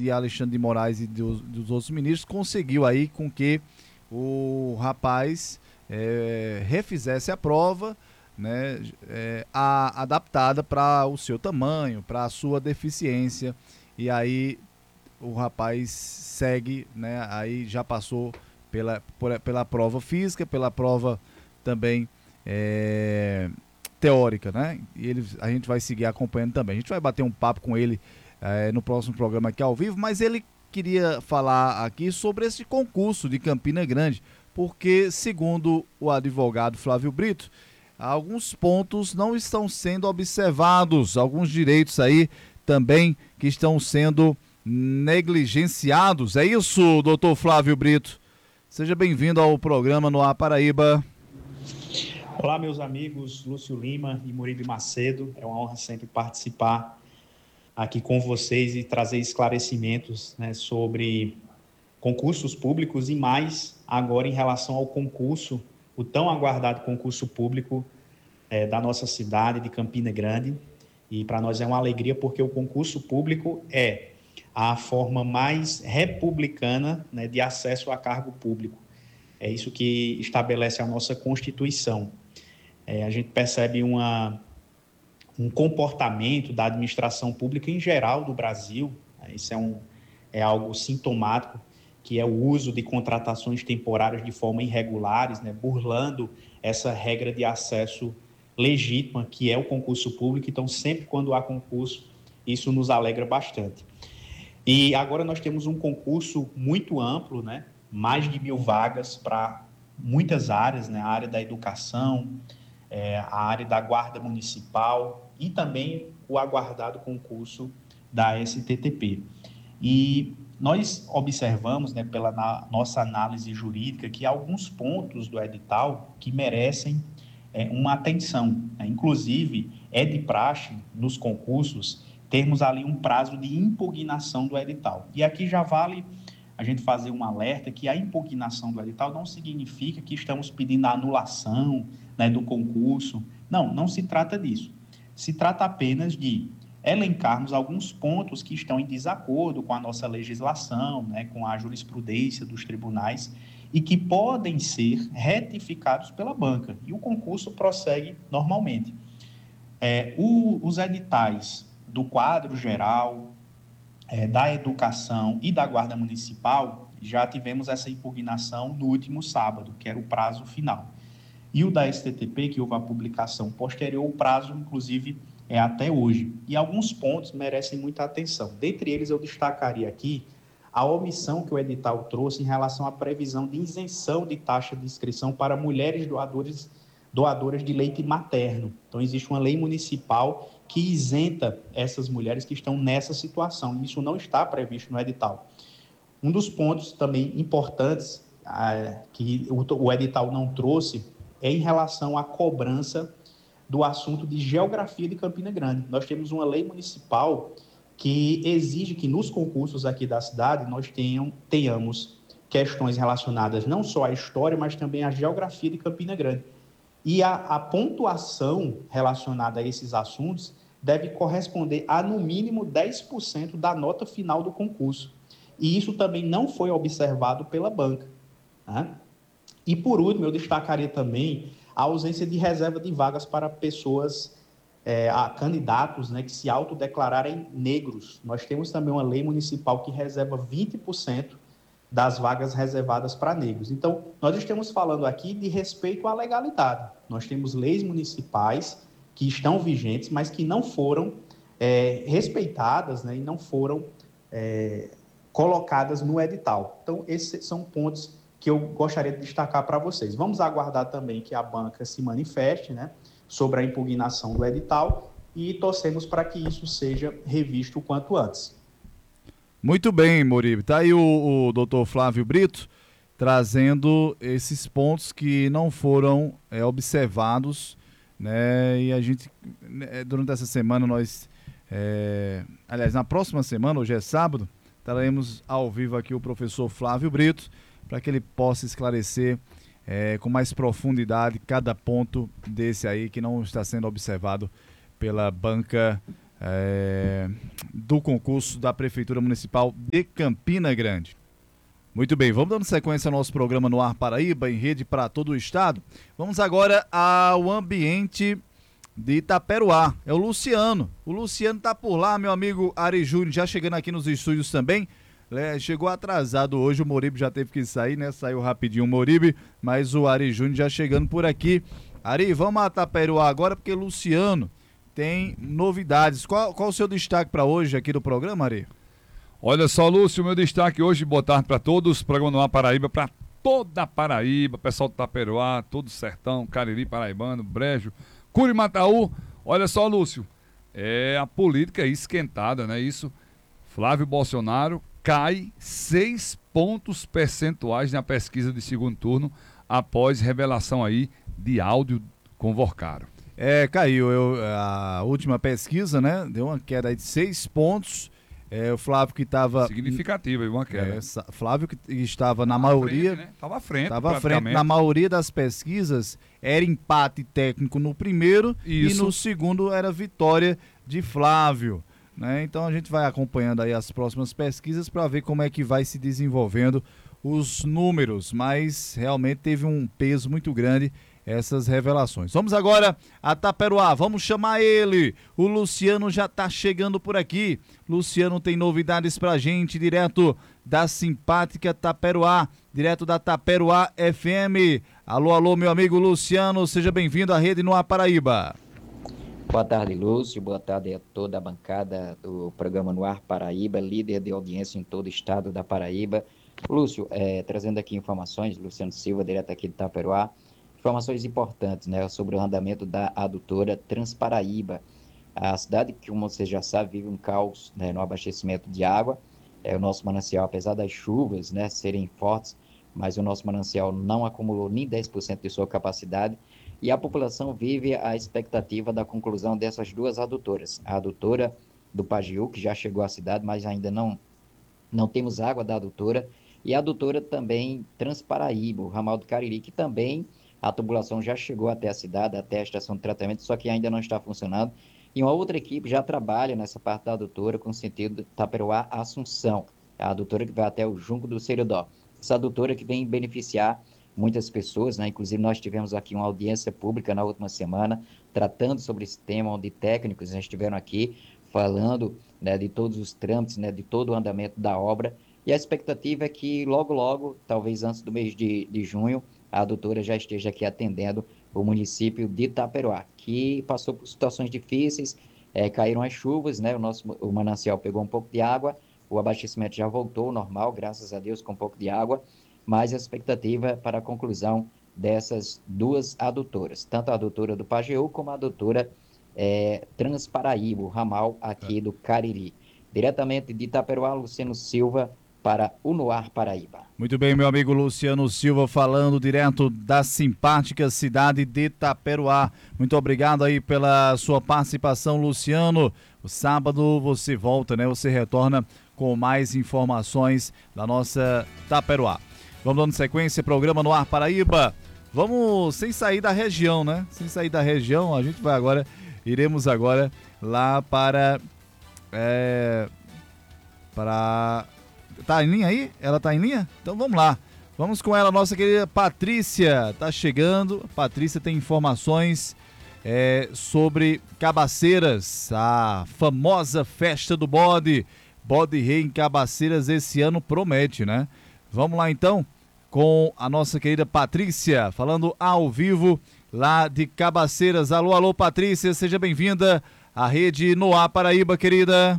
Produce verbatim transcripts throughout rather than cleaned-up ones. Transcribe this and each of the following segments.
de Alexandre de Moraes e dos, dos outros ministros conseguiu aí com que o rapaz é, refizesse a prova, né, é, a, adaptada para o seu tamanho, para a sua deficiência, e aí o rapaz segue, né, aí já passou pela, por, pela prova física, pela prova também é, teórica, né? E ele, a gente vai seguir acompanhando também. A gente vai bater um papo com ele é, no próximo programa aqui ao vivo, mas ele queria falar aqui sobre esse concurso de Campina Grande, porque, segundo o advogado Flávio Brito, alguns pontos não estão sendo observados, alguns direitos aí também que estão sendo negligenciados. É isso, doutor Flávio Brito? Seja bem-vindo ao programa no Ar Paraíba. Olá, meus amigos Lúcio Lima e Murilo Macedo. É uma honra sempre participar aqui com vocês e trazer esclarecimentos, né, sobre concursos públicos e mais agora em relação ao concurso, o tão aguardado concurso público é, da nossa cidade de Campina Grande. E para nós é uma alegria porque o concurso público é a forma mais republicana, né, de acesso a cargo público. É isso que estabelece a nossa Constituição. É, a gente percebe uma, um comportamento da administração pública em geral do Brasil, né, isso é, um, é algo sintomático, que é o uso de contratações temporárias de forma irregulares, né, burlando essa regra de acesso legítima, que é o concurso público. Então, sempre quando há concurso, isso nos alegra bastante. E agora nós temos um concurso muito amplo, né, mais de mil vagas para muitas áreas, né, a área da educação, é, a área da guarda municipal e também o aguardado concurso da S T T P. E nós observamos, né, pela na, nossa análise jurídica, que há alguns pontos do edital que merecem é, uma atenção, né? Inclusive, é de praxe nos concursos termos ali um prazo de impugnação do edital. E aqui já vale a gente fazer um alerta que a impugnação do edital não significa que estamos pedindo a anulação, né, do concurso. Não, não se trata disso. Se trata apenas de elencarmos alguns pontos que estão em desacordo com a nossa legislação, né, com a jurisprudência dos tribunais e que podem ser retificados pela banca. E o concurso prossegue normalmente. É, o, os editais do quadro geral, é, da educação e da guarda municipal, já tivemos essa impugnação no último sábado, que era o prazo final. E o da S T T P, que houve a publicação posterior, o prazo, inclusive, é até hoje. E alguns pontos merecem muita atenção. Dentre eles, eu destacaria aqui a omissão que o edital trouxe em relação à previsão de isenção de taxa de inscrição para mulheres doadores, doadoras de leite materno. Então, existe uma lei municipal que isenta essas mulheres que estão nessa situação. Isso não está previsto no edital. Um dos pontos também importantes ah, que o, o edital não trouxe é em relação à cobrança do assunto de geografia de Campina Grande. Nós temos uma lei municipal que exige que nos concursos aqui da cidade nós tenham, tenhamos questões relacionadas não só à história, mas também à geografia de Campina Grande. E a, a pontuação relacionada a esses assuntos deve corresponder a, no mínimo, dez por cento da nota final do concurso. E isso também não foi observado pela banca, né? E, por último, eu destacaria também a ausência de reserva de vagas para pessoas, é, a candidatos, né, que se autodeclararem negros. Nós temos também uma lei municipal que reserva vinte por cento das vagas reservadas para negros. Então, nós estamos falando aqui de respeito à legalidade. Nós temos leis municipais que estão vigentes, mas que não foram é, respeitadas, né, e não foram é, colocadas no edital. Então, esses são pontos que eu gostaria de destacar para vocês. Vamos aguardar também que a banca se manifeste, né, sobre a impugnação do edital e torcemos para que isso seja revisto o quanto antes. Muito bem, Moribe. Está aí o, o doutor Flávio Brito trazendo esses pontos que não foram é, observados, né? E a gente, né, durante essa semana, nós, é, aliás, na próxima semana, hoje é sábado, traremos ao vivo aqui o professor Flávio Brito para que ele possa esclarecer é, com mais profundidade cada ponto desse aí que não está sendo observado pela banca é, do concurso da Prefeitura Municipal de Campina Grande. Muito bem, vamos dando sequência ao nosso programa no Ar Paraíba, em rede para todo o estado. Vamos agora ao ambiente de Itaperuá. É o Luciano. O Luciano tá por lá, meu amigo Ari Júnior, já chegando aqui nos estúdios também. É, chegou atrasado hoje, o Moribe já teve que sair, né? Saiu rapidinho o Moribe, mas o Ari Júnior já chegando por aqui. Ari, vamos a Itaperuá agora, porque Luciano tem novidades. Qual, qual o seu destaque para hoje aqui do programa, Ari? Olha só, Lúcio, meu destaque hoje, boa tarde para todos, programa no Ar Paraíba, para toda a Paraíba, pessoal do Itaperuá, todo o Sertão, Cariri, Paraibano, Brejo, Curimataú. Olha só, Lúcio, é a política esquentada, né? Isso, Flávio Bolsonaro cai seis pontos percentuais na pesquisa de segundo turno após revelação aí de áudio com Vorcaro. É, caiu. Eu, a última pesquisa, né? Deu uma queda aí de seis pontos. É, o Flávio que estava... Significativa, uma queda. É, Flávio que estava na maioria... Estava à frente, né? Estava à frente. Na maioria das pesquisas era empate técnico no primeiro. Isso. E no segundo era vitória de Flávio. Né? Então a gente vai acompanhando aí as próximas pesquisas para ver como é que vai se desenvolvendo os números, mas realmente teve um peso muito grande essas revelações. Vamos agora a Itaperuá, vamos chamar ele, o Luciano já está chegando por aqui. Luciano tem novidades pra gente, direto da simpática Itaperuá, direto da Itaperuá F M. Alô, alô, meu amigo Luciano, seja bem-vindo à Rede no Ar Paraíba. Boa tarde, Lúcio. Boa tarde a toda a bancada do programa No Ar Paraíba, líder de audiência em todo o estado da Paraíba. Lúcio, é, trazendo aqui informações, Luciano Silva, direto aqui de Itaperuá, informações importantes, né, sobre o andamento da adutora Transparaíba. A cidade, que como você já sabe, vive um caos, né, no abastecimento de água. É, o nosso manancial, apesar das chuvas, né, serem fortes, mas o nosso manancial não acumulou nem dez por cento de sua capacidade. E a população vive a expectativa da conclusão dessas duas adutoras. A adutora do Pajeú, que já chegou à cidade, mas ainda não, não temos água da adutora. E a adutora também Transparaíba, o ramal do Cariri, que também a tubulação já chegou até a cidade, até a estação de tratamento, só que ainda não está funcionando. E uma outra equipe já trabalha nessa parte da adutora com sentido Itaperuá Assunção, a adutora que vai até o Junco do Seridó. Essa adutora que vem beneficiar muitas pessoas, né? Inclusive nós tivemos aqui uma audiência pública na última semana, tratando sobre esse tema, onde técnicos já estiveram aqui falando, né, de todos os trâmites, né, de todo o andamento da obra, e a expectativa é que logo, logo, talvez antes do mês de, de junho, a adutora já esteja aqui atendendo o município de Itaperuá, que passou por situações difíceis, é, caíram as chuvas, né, o nosso o manancial pegou um pouco de água, o abastecimento já voltou ao normal, graças a Deus, com um pouco de água, mas a expectativa para a conclusão dessas duas adutoras, tanto a adutora do Pajeú como a adutora é, Transparaíba, o ramal aqui é. do Cariri. Diretamente de Itaperuá, Luciano Silva, para o No Ar Paraíba. Muito bem, meu amigo Luciano Silva, falando direto da simpática cidade de Itaperuá. Muito obrigado aí pela sua participação, Luciano. O sábado você volta, né? Você retorna com mais informações da nossa Itaperuá. Vamos dando sequência, programa No Ar Paraíba. Vamos sem sair da região, né? Sem sair da região, a gente vai agora, iremos agora lá para... É, para... Tá em linha aí? Ela tá em linha? Então vamos lá. Vamos com ela, nossa querida Patrícia. Tá chegando. A Patrícia tem informações é, sobre Cabaceiras, a famosa festa do bode. Bode Rei em Cabaceiras esse ano promete, né? Vamos lá então com a nossa querida Patrícia, falando ao vivo lá de Cabaceiras. Alô, alô, Patrícia, seja bem-vinda à Rede No Ar Paraíba, querida.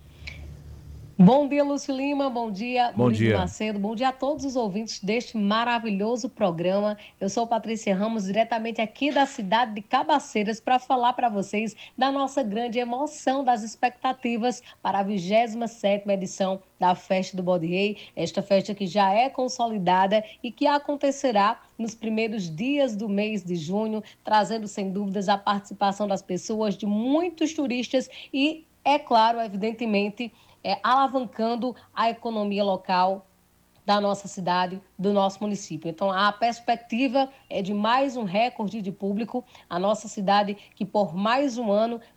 Bom dia, Lúcio Lima, bom dia, bom dia. Macedo, bom dia a todos os ouvintes deste maravilhoso programa. Eu sou Patrícia Ramos, diretamente aqui da cidade de Cabaceiras, para falar para vocês da nossa grande emoção, das expectativas para a vigésima sétima edição da Festa do Bode Rei, esta festa que já é consolidada e que acontecerá nos primeiros dias do mês de junho, trazendo sem dúvidas a participação das pessoas, de muitos turistas e, é claro, evidentemente, É, alavancando a economia local da nossa cidade, do nosso município. Então, a perspectiva é de mais um recorde de público. A nossa cidade, que por mais um ano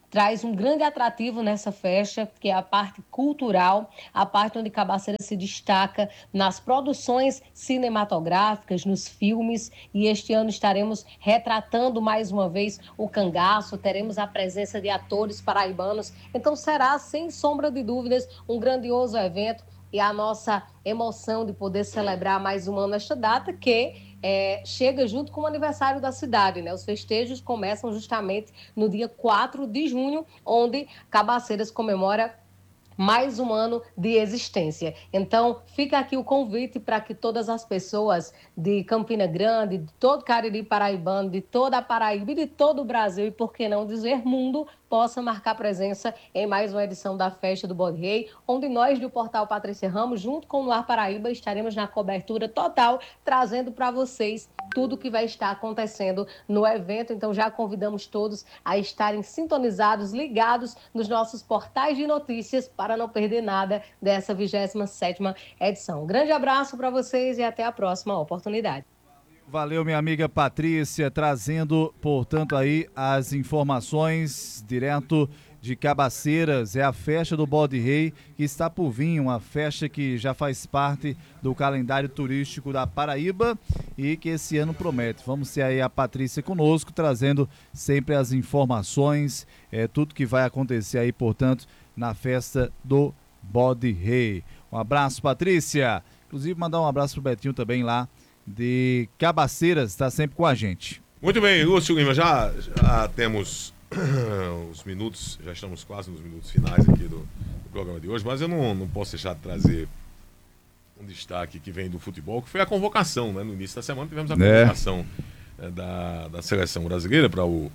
traz um grande atrativo nessa festa, que é a parte cultural, a parte onde Cabaceiras se destaca nas produções cinematográficas, nos filmes, e este ano estaremos retratando mais uma vez o cangaço, teremos a presença de atores paraibanos, então será, sem sombra de dúvidas, um grandioso evento e a nossa emoção de poder celebrar mais um ano esta data, que É, chega junto com o aniversário da cidade, né? Os festejos começam justamente no dia quatro de junho, onde Cabaceiras comemora mais um ano de existência. Então, fica aqui o convite para que todas as pessoas de Campina Grande, de todo Cariri paraibano, de toda a Paraíba e de todo o Brasil, e por que não dizer mundo, possa marcar presença em mais uma edição da Festa do Bode Rei, onde nós do Portal Patrícia Ramos, junto com o Noar Paraíba, estaremos na cobertura total, trazendo para vocês tudo o que vai estar acontecendo no evento. Então já convidamos todos a estarem sintonizados, ligados nos nossos portais de notícias para não perder nada dessa vigésima sétima edição. Um grande abraço para vocês e até a próxima oportunidade. Valeu, minha amiga Patrícia, trazendo, portanto, aí as informações direto de Cabaceiras. É a festa do Bode Rei que está por vir, uma festa que já faz parte do calendário turístico da Paraíba e que esse ano promete. Vamos ter aí a Patrícia conosco, trazendo sempre as informações, é, tudo que vai acontecer aí, portanto, na festa do Bode Rei. Um abraço, Patrícia. Inclusive, mandar um abraço pro Betinho também lá de Cabaceiras, está sempre com a gente. Muito bem, Lúcio Lima, já, já temos os minutos, já estamos quase nos minutos finais aqui do, do programa de hoje, mas eu não, não posso deixar de trazer um destaque que vem do futebol, que foi a convocação, né? No início da semana tivemos a convocação é. da, da seleção brasileira para o,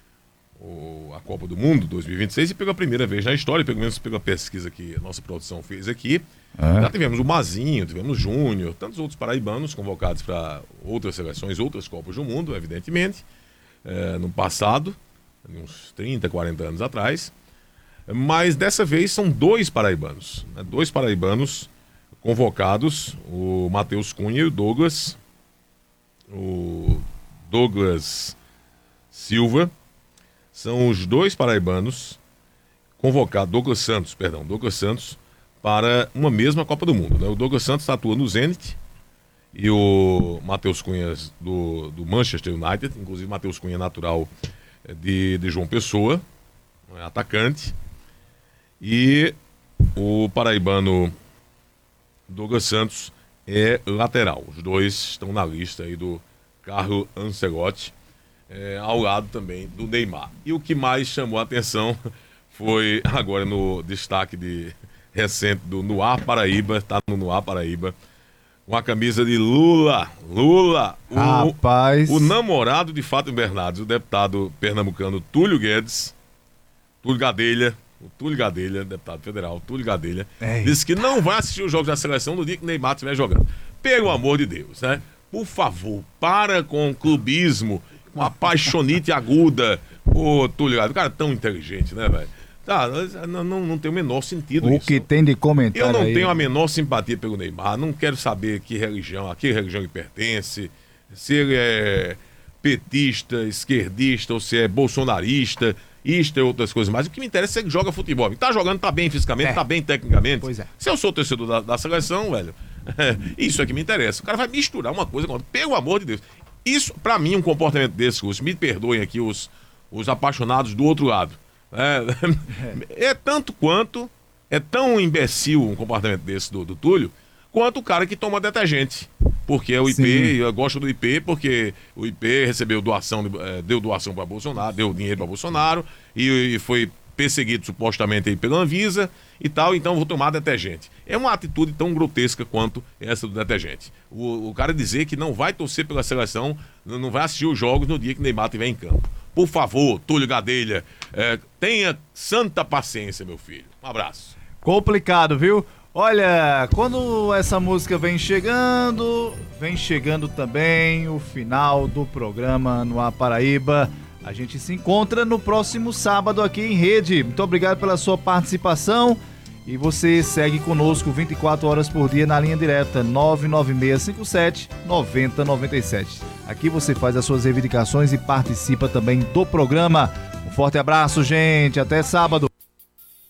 o, a Copa do Mundo dois mil e vinte e seis, e pela primeira vez na história, pelo menos pela pesquisa que a nossa produção fez aqui, é. já tivemos o Mazinho, tivemos o Júnior, tantos outros paraibanos convocados para outras seleções, outras Copas do Mundo, evidentemente, é, no passado, uns trinta, quarenta anos atrás, mas dessa vez são dois paraibanos, né? dois paraibanos convocados, o Matheus Cunha e o Douglas, o Douglas Silva, são os dois paraibanos convocados, Douglas Santos, perdão, Douglas Santos, para uma mesma Copa do Mundo, né? O Douglas Santos atua no Zenit e o Matheus Cunha do, do Manchester United, inclusive Matheus Cunha natural de, de João Pessoa, atacante, e o paraibano Douglas Santos é lateral. Os dois estão na lista aí do Carlo Ancelotti, é, ao lado também do Neymar. E o que mais chamou a atenção foi agora no destaque de recente do Noar Paraíba, tá no Noar Paraíba, uma camisa de Lula, Lula, o, Rapaz. o namorado de Fátima Bernardes, o deputado pernambucano Túlio Guedes, Túlio Gadelha, o Túlio Gadelha, deputado federal, Túlio Gadelha, Ei. disse que não vai assistir os jogos da seleção no dia que o Neymar estiver jogando. Pelo amor de Deus, né? Por favor, para com o clubismo, com a paixonite aguda. Ô, Túlio Gadelha, o cara é tão inteligente, né, velho? Tá, não, não, não tem o menor sentido o isso. O que tem de comentário Eu não aí... tenho a menor simpatia pelo Neymar, não quero saber que religião, a que religião ele pertence, se ele é petista, esquerdista, ou se é bolsonarista, isto e outras coisas mais. O que me interessa é que ele joga futebol. Tá jogando, tá bem fisicamente, é. tá bem tecnicamente. Pois é. Se eu sou torcedor da, da seleção, velho, é, isso é que me interessa. O cara vai misturar uma coisa com outra, pelo amor de Deus. Isso, pra mim, um comportamento desse, os, me perdoem aqui os, os apaixonados do outro lado. É, é tanto quanto, é tão imbecil um comportamento desse do, do Túlio, quanto o cara que toma detergente. Porque é o I P, Sim. eu gosto do I P, porque o I P recebeu doação, deu doação para Bolsonaro, deu dinheiro para Bolsonaro, e, e foi perseguido supostamente aí pela Anvisa e tal, então vou tomar detergente. É uma atitude tão grotesca quanto essa do detergente. O, o cara dizer que não vai torcer pela seleção, não vai assistir os jogos no dia que Neymar estiver em campo. Por favor, Túlio Gadelha, é, tenha santa paciência, meu filho. Um abraço. Complicado, viu? Olha, quando essa música vem chegando, vem chegando também o final do programa Noar Paraíba. A gente se encontra no próximo sábado aqui em rede. Muito obrigado pela sua participação. E você segue conosco vinte e quatro horas por dia na linha direta nove nove seis cinco sete nove zero nove sete. Aqui você faz as suas reivindicações e participa também do programa. Um forte abraço, gente. Até sábado.